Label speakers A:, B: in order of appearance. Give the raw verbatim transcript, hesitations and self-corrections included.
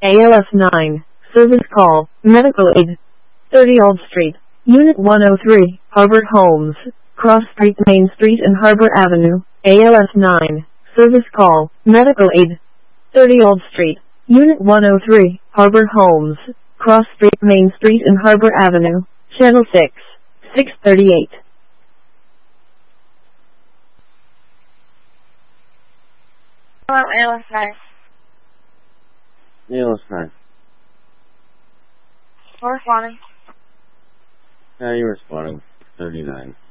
A: A L S nine, service call, medical aid. thirty Old Street, Unit one oh three, Harbor Homes, Cross Street, Main Street and Harbor Avenue. A L S nine, service call, medical aid. thirty Old Street, Unit one oh three, Harbor Homes, Cross Street, Main Street and Harbor Avenue. Channel six, six thirty-eight.
B: Hello, A L S nine.
C: A L S nine.
B: We're responding.
C: Yeah, you're responding. thirty-nine.